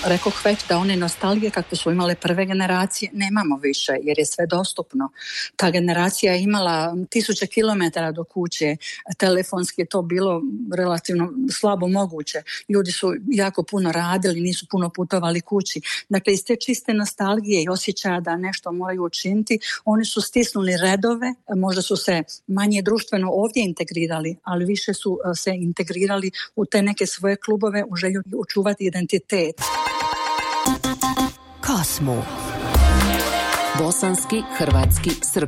Rekoh već da one nostalgije kakve su imale prve generacije nemamo više jer je sve dostupno. Ta generacija je imala 1000 kilometara do kuće, telefonski je to bilo relativno slabo moguće. Ljudi su jako puno radili, nisu puno putovali kući. Dakle, iz te čiste nostalgije i osjećaja da nešto moraju učiniti, oni su stisnuli redove, možda su se manje društveno ovdje integrirali, ali više su se integrirali u te neke svoje klubove u želju očuvati identitet. Kosmo. Bosanski, hrvatski, srpski